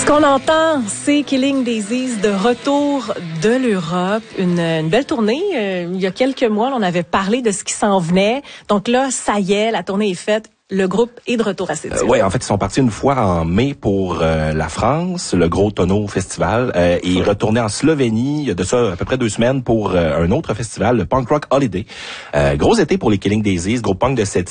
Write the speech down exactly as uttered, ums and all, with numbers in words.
Ce qu'on entend, c'est Killing Daisies de retour de l'Europe. Une, une belle tournée. Euh, il y a quelques mois, on avait parlé de ce qui s'en venait. Donc là, ça y est, la tournée est faite. Le groupe est de retour à Sept-Îles. Euh, oui, en fait, ils sont partis une fois en mai pour euh, la France, le Gros Tonneau Festival, euh, et ils retournaient en Slovénie, il y a de ça à peu près deux semaines, pour euh, un autre festival, le Punk Rock Holiday. Euh, gros été pour les Killing Daisies, gros punk de Sept-Îles.